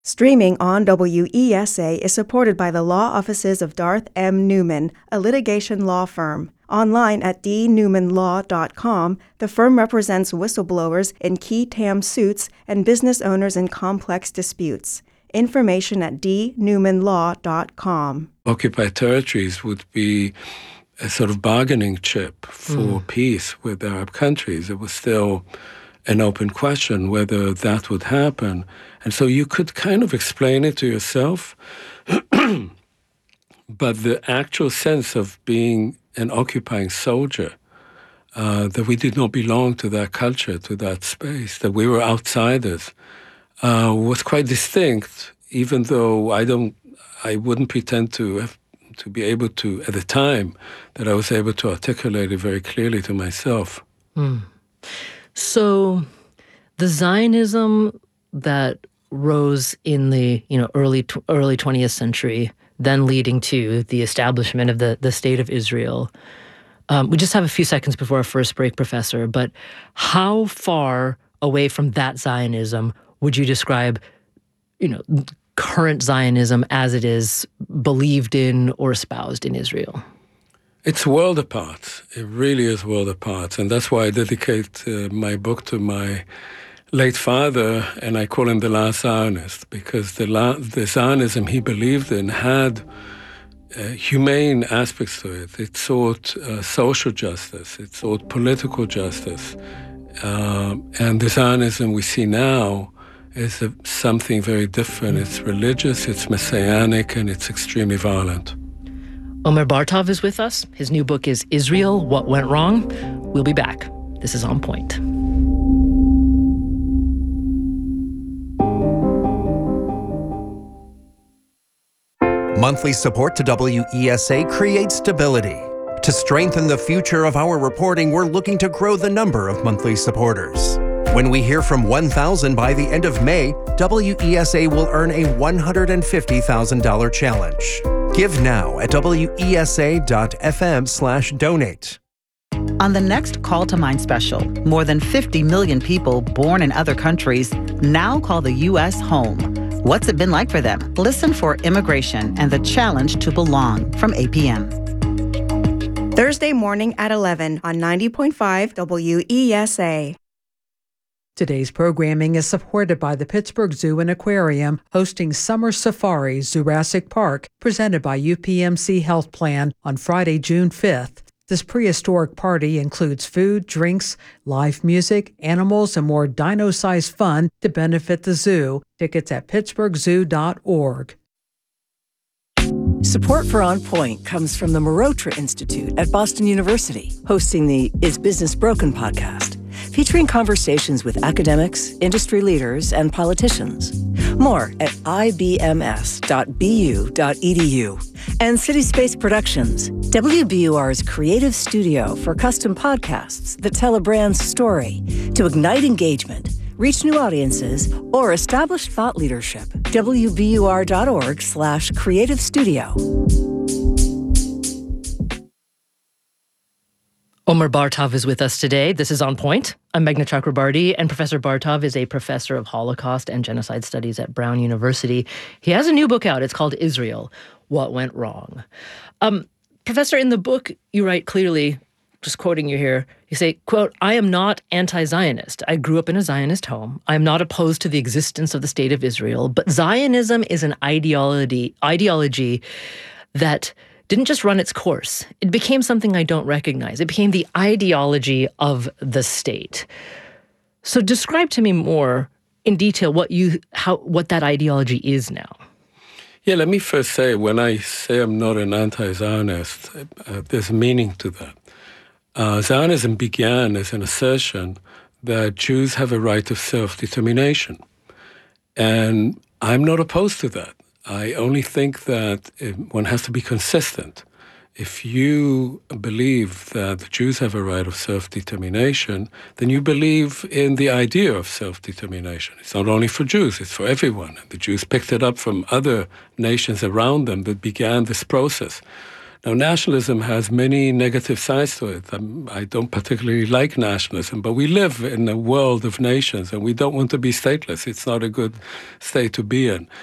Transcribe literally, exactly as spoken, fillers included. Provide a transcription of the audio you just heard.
Streaming on W E S A is supported by the law offices of Darth M. Newman, a litigation law firm. Online at d newman law dot com, the firm represents whistleblowers in qui tam suits and business owners in complex disputes. Information at d newman law dot com. Occupied territories would be a sort of bargaining chip for mm. peace with Arab countries. It was still an open question whether that would happen. And so you could kind of explain it to yourself, but the actual sense of being an occupying soldier, uh, that we did not belong to that culture, to that space, that we were outsiders, uh, was quite distinct, even though I don't, I wouldn't pretend to have, to be able to, at the time, that I was able to articulate it very clearly to myself. Mm. So the Zionism that rose in the you know early early twentieth century, then leading to the establishment of the, the State of Israel. Um, we just have a few seconds before our first break, Professor, but how far away from that Zionism would you describe you know, current Zionism as it is believed in or espoused in Israel? It's world apart. It really is world apart. And that's why I dedicate uh, my book to my late father, and I call him the last Zionist, because the, la- the Zionism he believed in had uh, humane aspects to it. It sought uh, social justice. It sought political justice. Uh, and the Zionism we see now is a, something very different. It's religious, it's messianic, and it's extremely violent. Omer Bartov is with us. His new book is Israel, What Went Wrong? We'll be back. This is On Point. Monthly support to W E S A creates stability. To strengthen the future of our reporting, we're looking to grow the number of monthly supporters. When we hear from one thousand by the end of May, W E S A will earn a one hundred fifty thousand dollars challenge. Give now at W E S A dot F M slash donate. On the next Call to Mind special, more than fifty million people born in other countries now call the U S home. What's it been like for them? Listen for Immigration and the Challenge to Belong from eight p.m. Thursday morning at eleven on ninety point five W E S A. Today's programming is supported by the Pittsburgh Zoo and Aquarium, hosting Summer Safari Jurassic Park, presented by U P M C Health Plan on Friday, June fifth. This prehistoric party includes food, drinks, live music, animals, and more dino-sized fun to benefit the zoo. Tickets at pittsburgh zoo dot org. Support for On Point comes from the Marotra Institute at Boston University, hosting the Is Business Broken podcast, featuring conversations with academics, industry leaders, and politicians. More at I B M S dot B U dot E D U. And City Space Productions, W B U R's creative studio for custom podcasts that tell a brand's story to ignite engagement, reach new audiences, or establish thought leadership. W B U R dot org slash creative studio. Omer Bartov is with us today. This is On Point. I'm Meghna Chakrabarti, and Professor Bartov is a professor of Holocaust and Genocide Studies at Brown University. He has a new book out. It's called Israel, What Went Wrong? Um, Professor, in the book, you write clearly, just quoting you here, you say, quote, I am not anti-Zionist. I grew up in a Zionist home. I am not opposed to the existence of the State of Israel, but Zionism is an ideology, ideology that didn't just run its course. It became something I don't recognize. It became the ideology of the state. So describe to me more in detail what you how what that ideology is now. Yeah, let me first say, when I say I'm not an anti-Zionist, uh, there's a meaning to that. Uh, Zionism began as an assertion that Jews have a right of self-determination. And I'm not opposed to that. I only think that one has to be consistent. If you believe that the Jews have a right of self-determination, then you believe in the idea of self-determination. It's not only for Jews, it's for everyone. The Jews picked it up from other nations around them that began this process. Now, nationalism has many negative sides to it. Um, I don't particularly like nationalism, but we live in a world of nations, and we don't want to be stateless. It's not a good state to be in.